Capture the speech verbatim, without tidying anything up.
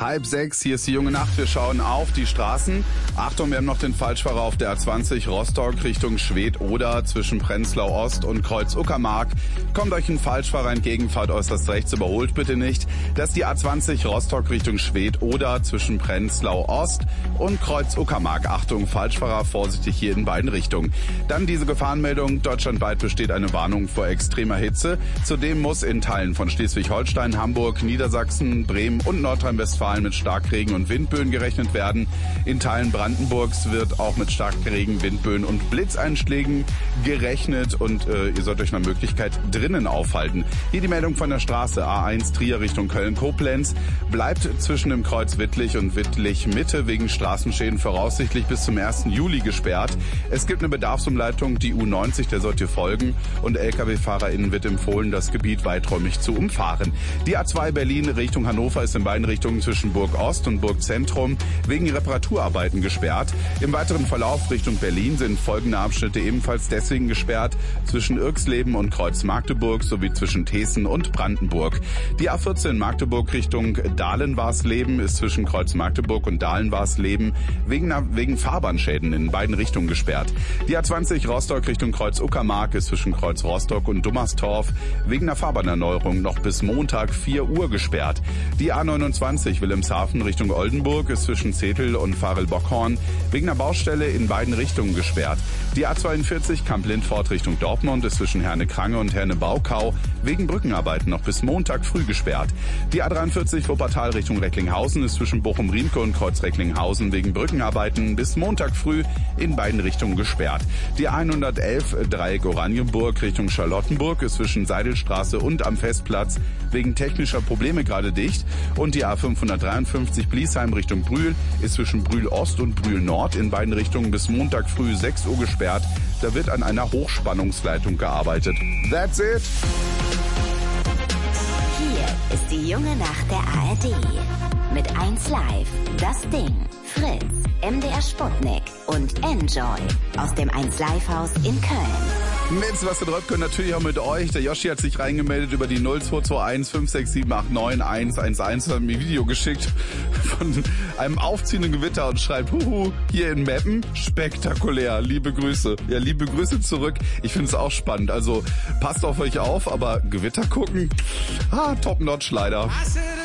Halb sechs, hier ist die junge Nacht. Wir schauen auf die Straßen. Achtung, wir haben noch den Falschfahrer auf der A zwanzig Rostock Richtung Schwedt-Oder zwischen Prenzlau Ost und Kreuz Uckermark. Kommt euch ein Falschfahrer entgegen, fahrt äußerst rechts, überholt bitte nicht. Das ist die A zwanzig Rostock Richtung Schwedt-Oder zwischen Prenzlau Ost und Kreuz Uckermark. Achtung, Falschfahrer, vorsichtig hier in beiden Richtungen. Dann diese Gefahrenmeldung. Deutschlandweit besteht eine Warnung vor extremer Hitze. Zudem muss in Teilen von Schleswig-Holstein, Hamburg, Niedersachsen, Bremen und Nordrhein-Westfalen mit Starkregen und Windböen gerechnet werden. In Teilen Brandenburgs wird auch mit Starkregen, Windböen und Blitzeinschlägen gerechnet und äh, ihr sollt euch nach Möglichkeit drinnen aufhalten. Hier die Meldung von der Straße A eins Trier Richtung Köln-Koblenz. Bleibt zwischen dem Kreuz Wittlich und Wittlich-Mitte wegen Straßenschäden voraussichtlich bis zum ersten Juli gesperrt. Es gibt eine Bedarfsumleitung, die U neunzig, der sollt ihr folgen, und L K W-FahrerInnen wird empfohlen, das Gebiet weiträumig zu umfahren. Die A zwei Berlin Richtung Hannover ist in beiden Richtungen zwischen Burg Ost und Burg Zentrum wegen Reparaturarbeiten gesperrt. Im weiteren Verlauf Richtung Berlin sind folgende Abschnitte ebenfalls deswegen gesperrt: zwischen Irxleben und Kreuz Magdeburg sowie zwischen Teeßen und Brandenburg. Die A vierzehn Magdeburg Richtung Dahlen-Warsleben ist zwischen Kreuz Magdeburg und Dahlen-Warsleben wegen, wegen Fahrbahnschäden in beiden Richtungen gesperrt. Die A zwanzig Rostock Richtung Kreuz Uckermark ist zwischen Kreuz Rostock und Dummerstorf wegen einer Fahrbahnerneuerung noch bis Montag vier Uhr gesperrt. Die A neunundzwanzig Wilhelmshaven Richtung Oldenburg ist zwischen Zetel und Farel-Bockhorn wegen einer Baustelle in beiden Richtungen gesperrt. Die A zweiundvierzig Kamp-Lindfort Richtung Dortmund ist zwischen Herne-Krange und Herne-Baukau wegen Brückenarbeiten noch bis Montag früh gesperrt. Die A dreiundvierzig Wuppertal Richtung Recklinghausen ist zwischen Bochum-Riemke und Kreuz Recklinghausen wegen Brückenarbeiten bis Montag früh in beiden Richtungen gesperrt. Die A hundertelf Dreieck Oranienburg Richtung Charlottenburg ist zwischen Seidelstraße und am Festplatz wegen technischer Probleme gerade dicht. Und die A fünfhundertdreiundfünfzig Bliesheim Richtung Brühl ist zwischen Brühl Ost und Brühl Nord in beiden Richtungen bis Montag früh sechs Uhr gesperrt. Da wird an einer Hochspannungsleitung gearbeitet. That's it. Hier ist die junge Nacht der A R D. Mit eins Live, Das Ding, Fritz, M D R Sputnik und Enjoy aus dem eins Live Haus in Köln. Mit was ihr drauf könnt, natürlich auch mit euch. Der Yoshi hat sich reingemeldet über die null zwei zwei eins fünf sechs sieben acht neun eins eins eins, hat mir ein Video geschickt von einem aufziehenden Gewitter und schreibt, huhu, hier in Meppen, spektakulär, liebe Grüße. Ja, liebe Grüße zurück. Ich finde es auch spannend, also passt auf euch auf, aber Gewitter gucken, ah, top notch leider.